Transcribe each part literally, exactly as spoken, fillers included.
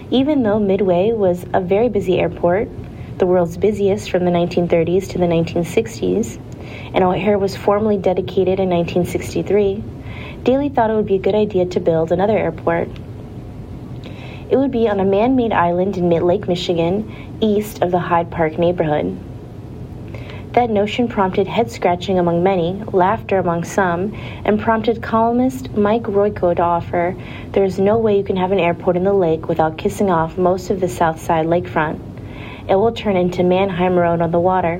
Even though Midway was a very busy airport, the world's busiest from the nineteen thirties to the nineteen sixties, and O'Hare was formally dedicated in nineteen sixty-three, Daley thought it would be a good idea to build another airport. It would be on a man-made island in Mid-Lake, Michigan, east of the Hyde Park neighborhood. That notion prompted head-scratching among many, laughter among some, and prompted columnist Mike Royko to offer, "There is no way you can have an airport in the lake without kissing off most of the south side lakefront. It will turn into Mannheim Road on the water."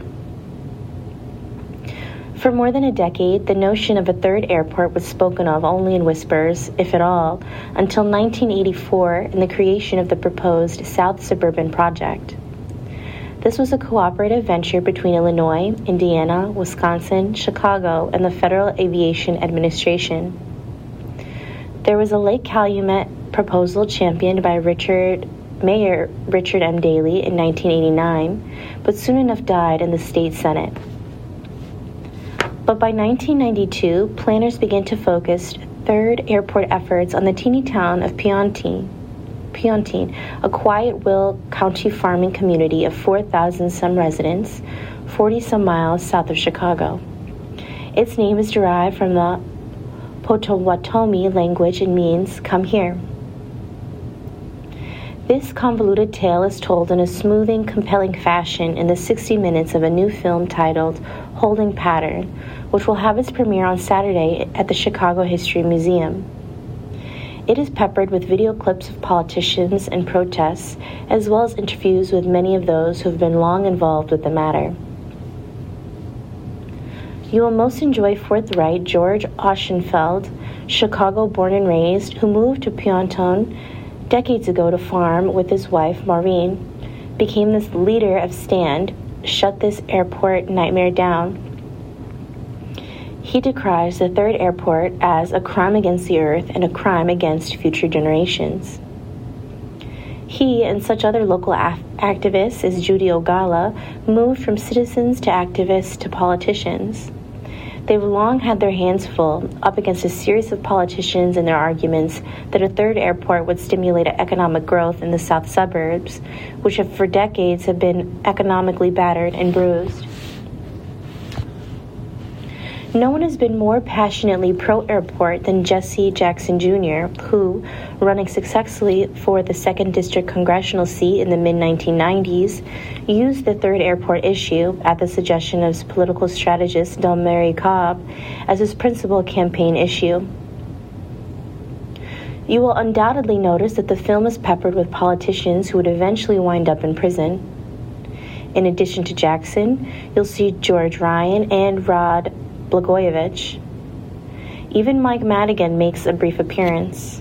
For more than a decade, the notion of a third airport was spoken of only in whispers, if at all, until nineteen eighty-four and the creation of the proposed South Suburban Project. This was a cooperative venture between Illinois, Indiana, Wisconsin, Chicago, and the Federal Aviation Administration. There was a Lake Calumet proposal championed by Richard Mayor Richard M. Daley in nineteen eighty-nine, but soon enough died in the state Senate. But by nineteen ninety-two, planners began to focus third airport efforts on the teeny town of Piontein, Piontein, a quiet Will County farming community of four thousand some residents, forty some miles south of Chicago. Its name is derived from the Potawatomi language and means "come here." This convoluted tale is told in a smoothing, compelling fashion in the sixty minutes of a new film titled Holding Pattern, which will have its premiere on Saturday at the Chicago History Museum. It is peppered with video clips of politicians and protests, as well as interviews with many of those who have been long involved with the matter. You will most enjoy forthright George Oschenfeld, Chicago-born and raised, who moved to Piontein decades ago to farm with his wife, Maureen, became this leader of Stand, Shut This Airport Nightmare Down. He decries the third airport as a crime against the earth and a crime against future generations. He and such other local af- activists as Judy Ogala moved from citizens to activists to politicians. They've long had their hands full up against a series of politicians and their arguments that a third airport would stimulate economic growth in the south suburbs, which have for decades have been economically battered and bruised. No one has been more passionately pro-airport than Jesse Jackson Junior, who, running successfully for the second District congressional seat in the mid nineteen nineties, used the third airport issue, at the suggestion of his political strategist Delmary Cobb, as his principal campaign issue. You will undoubtedly notice that the film is peppered with politicians who would eventually wind up in prison. In addition to Jackson, you'll see George Ryan and Rod Blagojevich. Even Mike Madigan makes a brief appearance.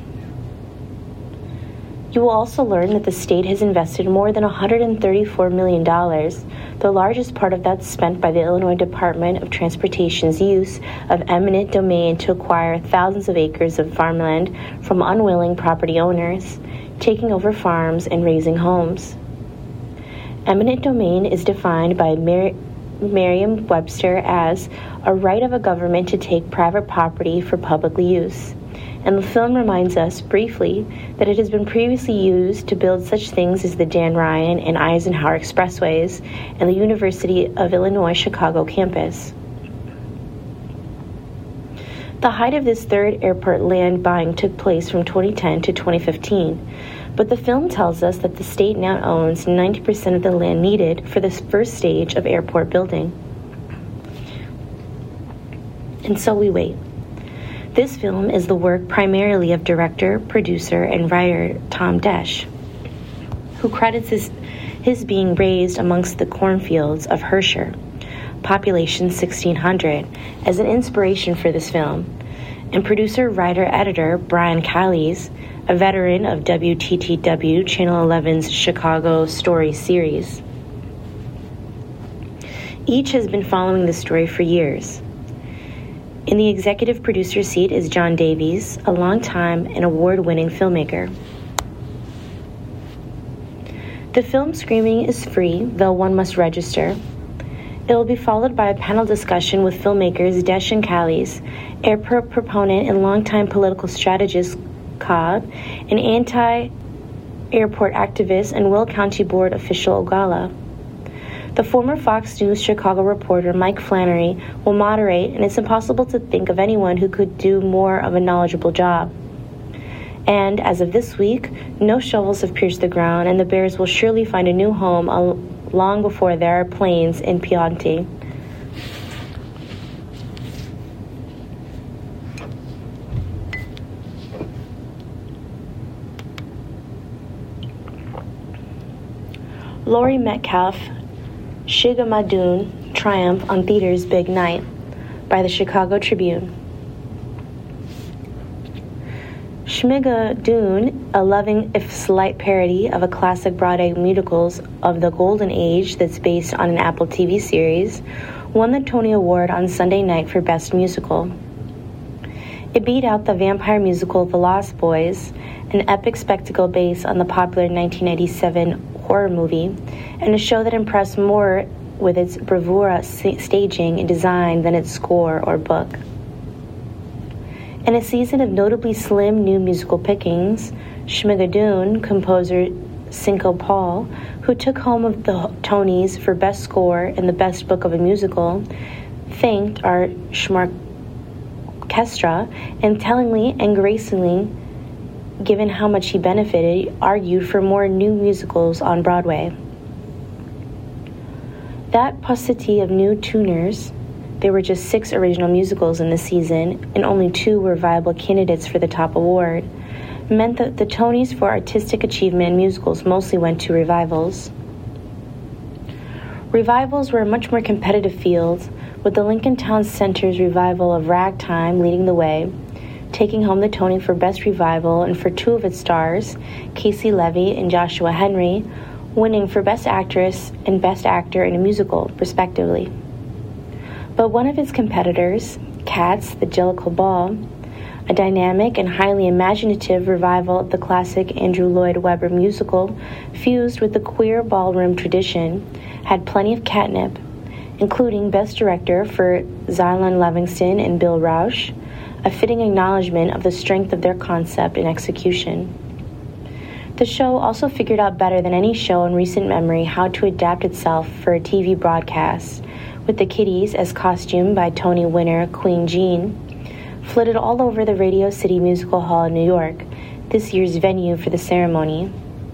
You will also learn that the state has invested more than one hundred thirty-four million dollars, the largest part of that spent by the Illinois Department of Transportation's use of eminent domain to acquire thousands of acres of farmland from unwilling property owners, taking over farms and raising homes. Eminent domain is defined by Mer- Merriam-Webster as a right of a government to take private property for public use, and the film reminds us briefly that it has been previously used to build such things as the Dan Ryan and Eisenhower Expressways and the University of Illinois Chicago campus. The height of this third airport land buying took place from twenty ten to twenty fifteen, but the film tells us that the state now owns ninety percent of the land needed for this first stage of airport building. And so we wait. This film is the work primarily of director, producer, and writer Tom Desch, who credits his, his being raised amongst the cornfields of Herscher, population sixteen hundred, as an inspiration for this film, and producer, writer, editor Brian Callies, a veteran of W T T W Channel eleven's Chicago Story series. Each has been following the story for years. In the executive producer seat is John Davies, a longtime and award-winning filmmaker. The film screening is free, though one must register. It will be followed by a panel discussion with filmmakers Desch and Callies, airport proponent and longtime political strategist Cobb, and anti airport activist and Will County Board official Ogala. The former Fox News Chicago reporter Mike Flannery will moderate, and it's impossible to think of anyone who could do more of a knowledgeable job. And as of this week, no shovels have pierced the ground, and the Bears will surely find a new home long before there are planes in Pionte. Laurie Metcalf, Shigamadun triumph on theater's big night, by the Chicago Tribune. Schmigadoon, a loving if slight parody of a classic Broadway musicals of the Golden Age that's based on an Apple T V series, won the Tony Award on Sunday night for Best Musical. It beat out the vampire musical The Lost Boys, an epic spectacle based on the popular nineteen ninety-seven horror movie, and a show that impressed more with its bravura staging and design than its score or book. In a season of notably slim new musical pickings, Schmigadoon composer Cinco Paul, who took home of the Tonys for Best Score and the Best Book of a Musical, thanked our Schmarkestra, and tellingly and gracefully, given how much he benefited, argued for more new musicals on Broadway. That paucity of new tuners, there were just six original musicals in the season, and only two were viable candidates for the top award, meant that the Tonys for artistic achievement in musicals mostly went to revivals. Revivals were a much more competitive field, with the Lincoln Town Center's revival of Ragtime leading the way, taking home the Tony for Best Revival, and for two of its stars, Casey Levy and Joshua Henry, winning for Best Actress and Best Actor in a Musical, respectively. But one of its competitors, Cats, the Jellicle Ball, a dynamic and highly imaginative revival of the classic Andrew Lloyd Webber musical fused with the queer ballroom tradition, had plenty of catnip, including Best Director for Zylan Livingston and Bill Rausch, a fitting acknowledgement of the strength of their concept and execution. The show also figured out better than any show in recent memory how to adapt itself for a T V broadcast, with the Kitties as costumed by Tony winner Queen Jean, flitted all over the Radio City Musical Hall in New York, this year's venue for the ceremony.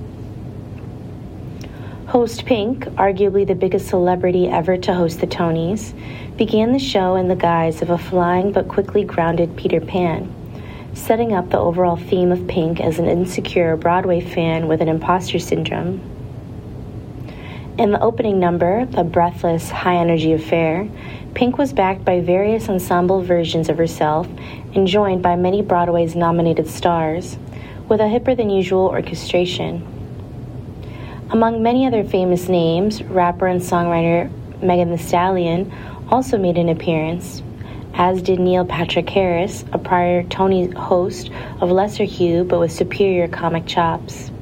Host Pink, arguably the biggest celebrity ever to host the Tonys, began the show in the guise of a flying but quickly grounded Peter Pan, setting up the overall theme of Pink as an insecure Broadway fan with an imposter syndrome. In the opening number, the breathless, high-energy affair, Pink was backed by various ensemble versions of herself and joined by many Broadway's nominated stars, with a hipper-than-usual orchestration. Among many other famous names, rapper and songwriter Megan Thee Stallion also made an appearance, as did Neil Patrick Harris, a prior Tony host of lesser hue but with superior comic chops.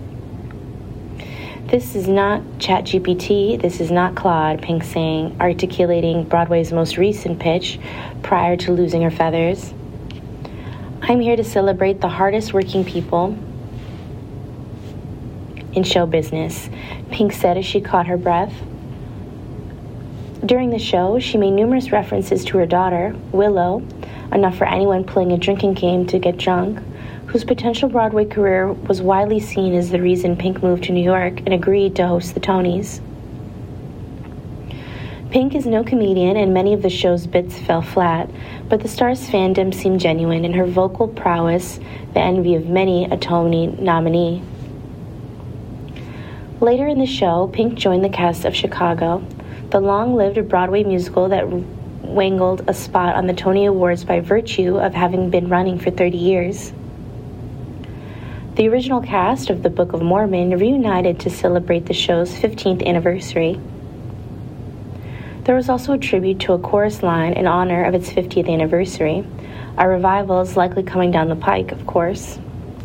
This is not ChatGPT, this is not Claude, Pink sang, articulating Broadway's most recent pitch prior to losing her feathers. I'm here to celebrate the hardest working people in show business, Pink said as she caught her breath. During the show, she made numerous references to her daughter, Willow, enough for anyone playing a drinking game to get drunk, whose potential Broadway career was widely seen as the reason Pink moved to New York and agreed to host the Tonys. Pink is no comedian, and many of the show's bits fell flat, but the star's fandom seemed genuine, and her vocal prowess the envy of many a Tony nominee. Later in the show, Pink joined the cast of Chicago, the long-lived Broadway musical that wangled a spot on the Tony Awards by virtue of having been running for thirty years. The original cast of the Book of Mormon reunited to celebrate the show's fifteenth anniversary. There was also a tribute to a chorus line in honor of its fiftieth anniversary. A revival is likely coming down the pike, of course.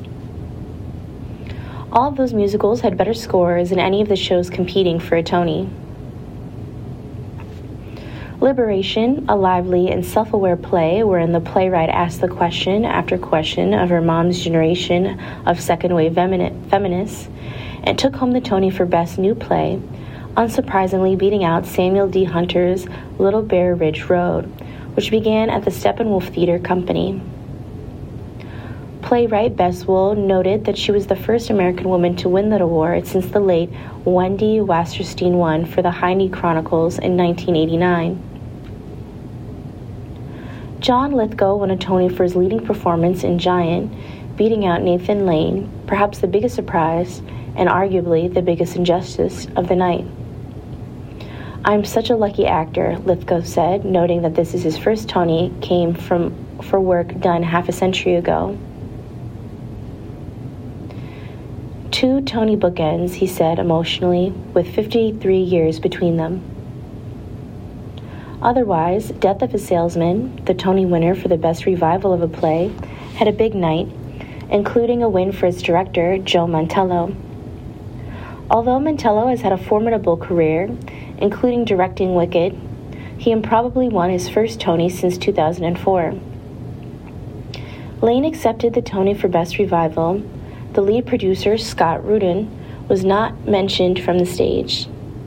All of those musicals had better scores than any of the shows competing for a Tony. Liberation, a lively and self-aware play wherein the playwright asked the question after question of her mom's generation of second-wave femini- feminists, and took home the Tony for Best New Play, unsurprisingly beating out Samuel D. Hunter's Little Bear Ridge Road, which began at the Steppenwolf Theater Company. Playwright Bess Wool noted that she was the first American woman to win that award since the late Wendy Wasserstein won for the Heine Chronicles in nineteen eighty-nine. John Lithgow won a Tony for his leading performance in Giant, beating out Nathan Lane, perhaps the biggest surprise and arguably the biggest injustice of the night. "I'm such a lucky actor," Lithgow said, noting that this is his first Tony came from for work done half a century ago. "Two Tony bookends," he said emotionally, with fifty-three years between them. Otherwise, Death of a Salesman, the Tony winner for the best revival of a play, had a big night, including a win for its director, Joe Mantello. Although Mantello has had a formidable career, including directing Wicked, he improbably won his first Tony since two thousand four. Lane accepted the Tony for Best Revival. The lead producer, Scott Rudin, was not mentioned from the stage.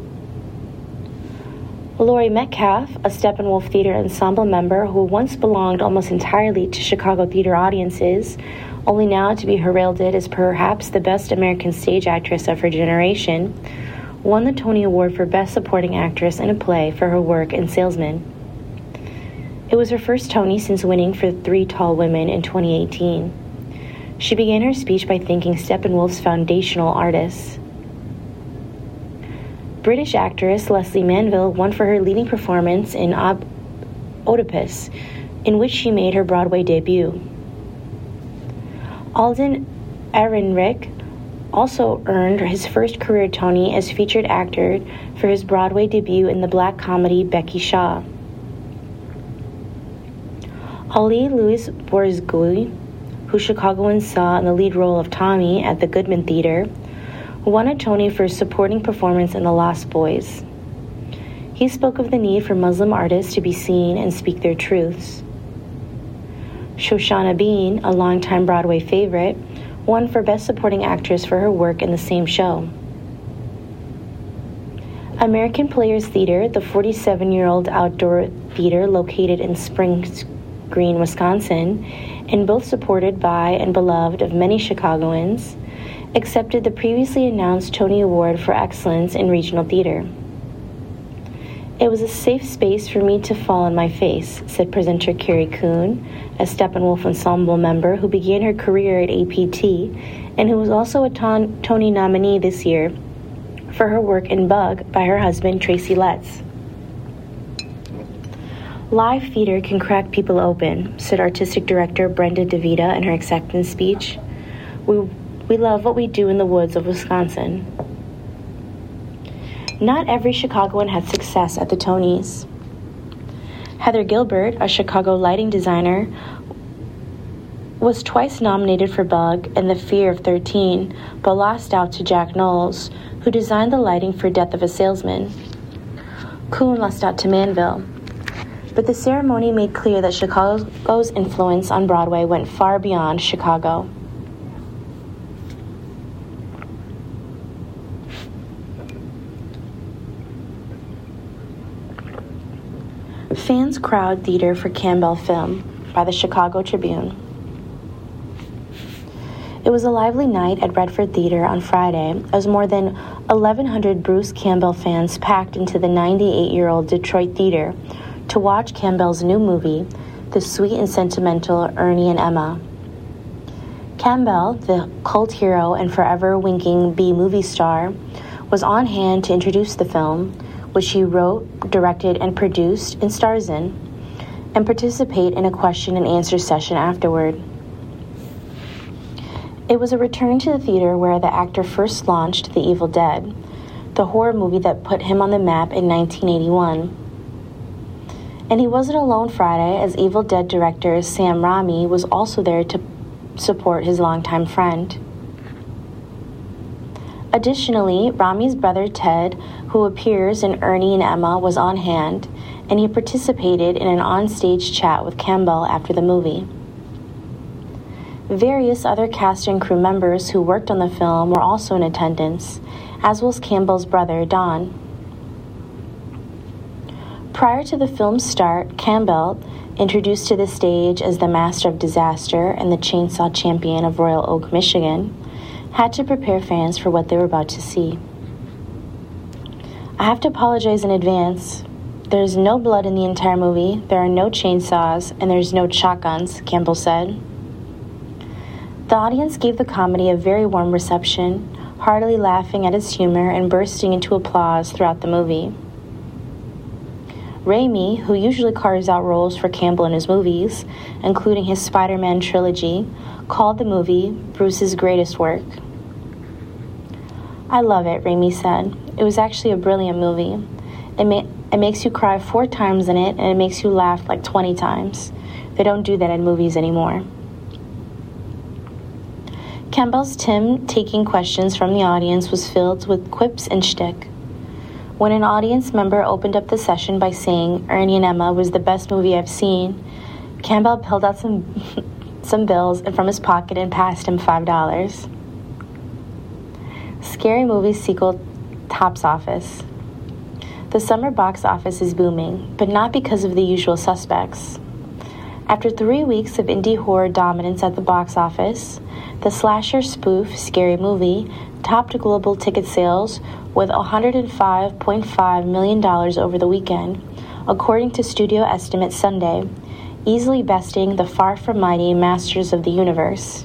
Laurie Metcalf, a Steppenwolf Theater Ensemble member who once belonged almost entirely to Chicago theater audiences, only now to be heralded as perhaps the best American stage actress of her generation, won the Tony Award for Best Supporting Actress in a Play for her work in Salesman. It was her first Tony since winning for Three Tall Women in twenty eighteen. She began her speech by thanking Steppenwolf's foundational artists. British actress Leslie Manville won for her leading performance in Ob- Oedipus, in which she made her Broadway debut. Alden Ehrenreich also earned his first career Tony as featured actor for his Broadway debut in the black comedy Becky Shaw. Ali Louis Borzygui, who Chicagoans saw in the lead role of Tommy at the Goodman Theater, won a Tony for his supporting performance in The Lost Boys. He spoke of the need for Muslim artists to be seen and speak their truths. Shoshana Bean, a longtime Broadway favorite, won for Best Supporting Actress for her work in the same show. American Players Theater, the forty-seven-year-old outdoor theater located in Springs Green, Wisconsin, and both supported by and beloved of many Chicagoans, accepted the previously announced Tony Award for Excellence in Regional Theater. "It was a safe space for me to fall on my face," said presenter Carrie Coon, a Steppenwolf Ensemble member who began her career at A P T and who was also a ton- Tony nominee this year for her work in Bug by her husband Tracy Letts. "Live theater can crack people open," said artistic director Brenda DeVita in her acceptance speech. We, we love what we do in the woods of Wisconsin." Not every Chicagoan had success at the Tonys. Heather Gilbert, a Chicago lighting designer, was twice nominated for Bug and The Fear of thirteen, but lost out to Jack Knowles, who designed the lighting for Death of a Salesman. Kuhn lost out to Manville. But the ceremony made clear that Chicago's influence on Broadway went far beyond Chicago. Fans crowd theater for Campbell Film by the Chicago Tribune. It was a lively night at Redford Theater on Friday as more than eleven hundred Bruce Campbell fans packed into the ninety-eight-year-old Detroit Theater to watch Campbell's new movie, The Sweet and Sentimental Ernie and Emma. Campbell, the cult hero and forever winking B-movie star, was on hand to introduce the film, which he wrote, directed, and produced and stars in, and participate in a question and answer session afterward. It was a return to the theater where the actor first launched The Evil Dead, the horror movie that put him on the map in nineteen eighty-one. And he wasn't alone Friday, as Evil Dead director Sam Raimi was also there to support his longtime friend. Additionally, Rami's brother Ted, who appears in Ernie and Emma, was on hand, and he participated in an onstage chat with Campbell after the movie. Various other cast and crew members who worked on the film were also in attendance, as was Campbell's brother, Don. Prior to the film's start, Campbell, introduced to the stage as the Master of Disaster and the Chainsaw Champion of Royal Oak, Michigan, had to prepare fans for what they were about to see. "I have to apologize in advance. There's no blood in the entire movie, there are no chainsaws, and there's no shotguns," Campbell said. The audience gave the comedy a very warm reception, heartily laughing at its humor and bursting into applause throughout the movie. Raimi, who usually carves out roles for Campbell in his movies, including his Spider-Man trilogy, called the movie Bruce's greatest work. "I love it," Raimi said. "It was actually a brilliant movie. It, ma- it makes you cry four times in it, and it makes you laugh like twenty times. They don't do that in movies anymore." Campbell's Tim taking questions from the audience was filled with quips and shtick. When an audience member opened up the session by saying Ernie and Emma was the best movie I've seen, Campbell pulled out some some bills from his pocket and passed him five dollars. Scary Movie sequel tops office. The summer box office is booming, but not because of the usual suspects. After three weeks of indie horror dominance at the box office, the slasher spoof Scary Movie topped global ticket sales with one hundred five point five million dollars over the weekend, according to studio estimates Sunday, easily besting the far from mighty Masters of the Universe.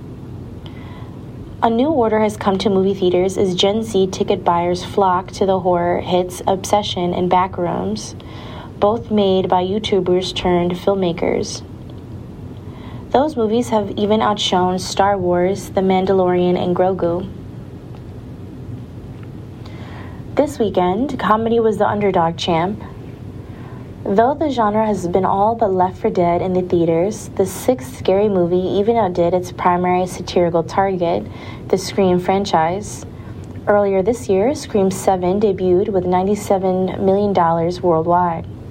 A new order has come to movie theaters as Gen Z ticket buyers flock to the horror hits Obsession and Backrooms, both made by YouTubers turned filmmakers. Those movies have even outshone Star Wars, The Mandalorian, and Grogu. This weekend, comedy was the underdog champ. Though the genre has been all but left for dead in the theaters, the sixth Scary Movie even outdid its primary satirical target, the Scream franchise. Earlier this year, Scream seven debuted with ninety-seven million dollars worldwide.